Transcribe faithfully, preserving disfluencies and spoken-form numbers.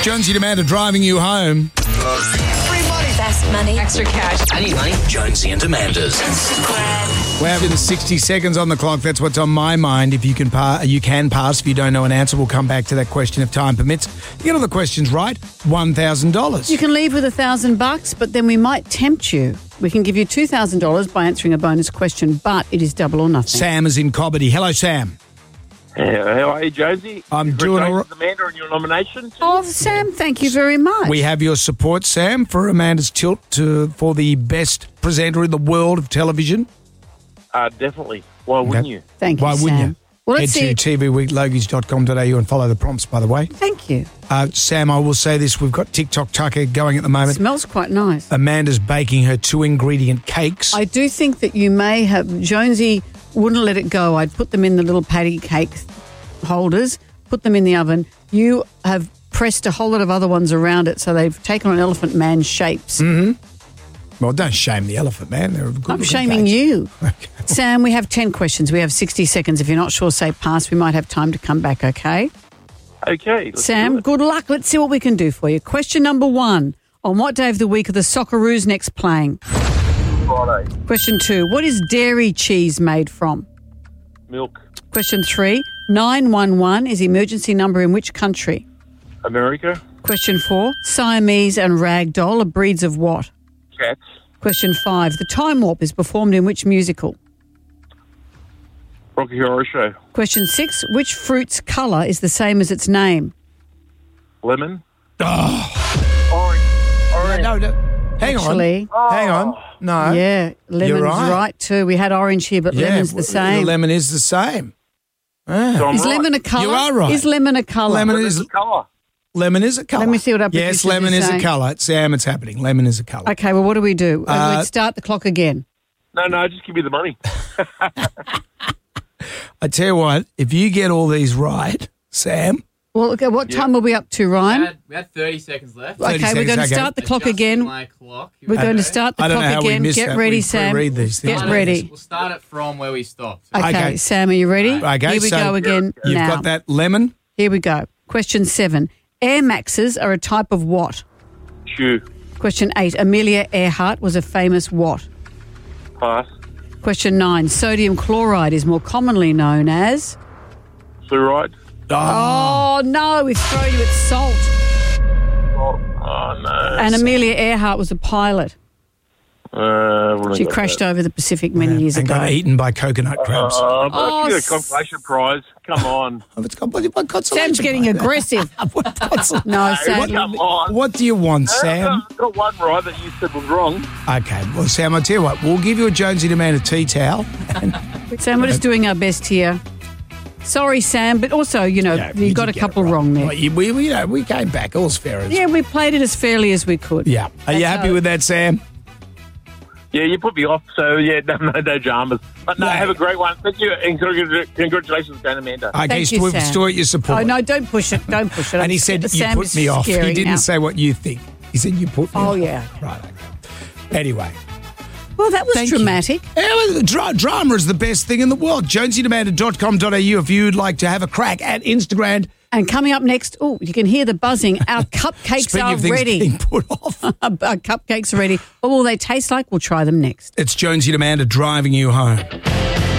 Jonesy and Amanda driving you home. Free money. Best money. Extra cash. I need money. Jonesy and Amanda's. Instagram. We're having sixty seconds on the clock. That's what's on my mind. If you can, pa- you can pass. If you don't know an answer, we'll come back to that question if time permits. You get all the questions right, one thousand dollars. You can leave with a thousand bucks, but then we might tempt you. We can give you two thousand dollars by answering a bonus question, but it is double or nothing. Sam is in Cobbity. Hello, Sam. Yeah, how are you, Jonesy? I'm doing all right. Amanda on your nomination. Oh, Sam, thank you very much. We have your support, Sam, for Amanda's tilt to, for the best presenter in the world of television. Uh, definitely. Why wouldn't Okay. you? Thank you, Why wouldn't Sam. you? Well, Head let's to see. t v week logies dot com dot a u and follow the prompts, by the way. Thank you. Uh, Sam, I will say this. We've got TikTok Tucker going at the moment. Smells quite nice. Amanda's baking her two-ingredient cakes. I do think that you may have, Jonesy wouldn't let it go. I'd put them in the little patty cake holders, put them in the oven. You have pressed a whole lot of other ones around it, so they've taken on elephant man shapes. Mm. Well, don't shame the elephant, man. They're good. I'm looking shaming cakes. you. Okay. Sam, we have ten questions. We have sixty seconds. If you're not sure, say pass. We might have time to come back, okay? Okay. Let's Sam, do it. good luck. Let's see what we can do for you. Question number one. On what day of the week are the Socceroos next playing? Friday. Question two. What is dairy cheese made from? Milk. Question three. nine one one is the emergency number in which country? America. Question four. Siamese and ragdoll are breeds of what? Cats. Question five. The Time Warp is performed in which musical? Rocky Horror Show. Question six. Which fruit's colour is the same as its name? Lemon. Oh. Orange. Orange. No, no. Hang Actually, on. Hang on. No. yeah, lemon's right. right. too. We had orange here, but Yeah, lemon's the w- same. The lemon is the same. Ah. So I'm is right. lemon a colour? You are right. Is lemon a colour? Lemon Lemon's is a colour. lemon is a colour. Let me see what our Yes, producers lemon are is a saying. colour. Sam, it's happening. Lemon is a colour. Okay, well, what do we do? Uh, We'd start the clock again. No, no, just give me the money. I tell you what, if you get all these right, Sam. Well, okay, what Yeah. time are we up to, We Ryan? had, we had thirty seconds left. thirty Okay, we're seconds, going to okay. start the clock Adjusting again. my clock. You We're ready? going to start the I don't know clock how we again. missed Get that. ready, We Sam. pre-read these things. Get Start it- ready. We'll start it from where we stopped. Okay, Okay. Sam, are you ready? Okay, Here we so go again You've now. got that lemon. Here we go. Question seven. Air Maxes are a type of what? Shoe. Question eight. Amelia Earhart was a famous what? Pass. Question nine. Sodium chloride is more commonly known as? Fluoride. Oh, no, we've thrown you at salt. Oh, oh no. And Amelia Earhart was a pilot. Uh, what have I She got crashed there? over the Pacific many years and ago. got eaten by coconut crabs. Uh, but Oh, she got a s- consolation prize. Come on. Oh, it's got bloody what consolation Sam's getting prize? aggressive. What consol- No, Hey, Sam. come on. What do you want, Sam? I got one right that you said was wrong. Okay, well, Sam, I'll tell you what. We'll give you a Jonesy and Amanda tea towel. Sam, we're just doing our best here. Sorry, Sam, but also, you know, Yeah, you got a did get couple it right. wrong there. Well, you- we, we, you know, we came back. All's fair. as- Yeah, we played it as fairly as we could. Yeah. Are you That's happy how- with that, Sam? Yeah, you put me off, so yeah, no, no, no dramas. But no, No. have a great one. Thank you, and congra- congratulations, Dan Amanda. Okay, Thank you, Stuart, Sam. Stuart, your support. Oh, no, don't push it. Don't push it. And he said, you Sam put is me off. He scary didn't now. say what you think. He said, you put me Oh, off. yeah. Right, okay. Anyway. Well, that was Thank you. dramatic. Yeah, well, dra- drama is the best thing in the world. jonesy and amanda dot com dot a u if you'd like to have a crack at Instagram. And coming up next, oh, you can hear the buzzing. Our cupcakes Speaking are of things ready. being put off. Our cupcakes are ready. What will they taste like? We'll try them next. It's Jonesy and Amanda driving you home.